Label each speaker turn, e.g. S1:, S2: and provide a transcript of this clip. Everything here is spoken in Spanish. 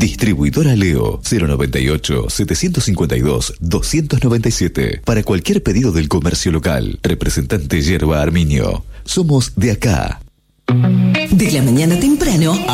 S1: Distribuidora Leo, 098-752-297. Para cualquier pedido del comercio local. Representante Yerba Armiño. Somos de acá.
S2: De la mañana temprano